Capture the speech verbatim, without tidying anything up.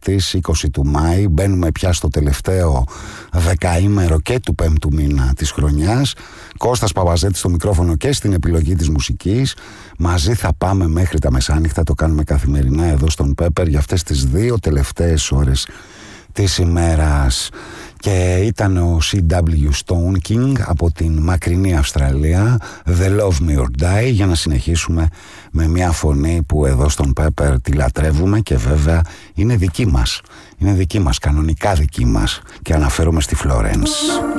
Τετάρτης, είκοσι του Μάη. Μπαίνουμε πια στο τελευταίο δεκαήμερο και του πέμπτου μήνα της χρονιάς. Κώστας Παπαζέτης στο μικρόφωνο και στην επιλογή της μουσικής. Μαζί θα πάμε μέχρι τα μεσάνυχτα, το κάνουμε καθημερινά εδώ στον Pepper για αυτές τις δύο τελευταίες ώρες της ημέρας. Και ήταν ο σι ντάμπλιου Stone King από την μακρινή Αυστραλία, The Love Me or Die, για να συνεχίσουμε με μια φωνή που εδώ στον Pepper τη λατρεύουμε και βέβαια είναι δική μας, είναι δική μας, κανονικά δική μας, και αναφέρομαι στη Florence.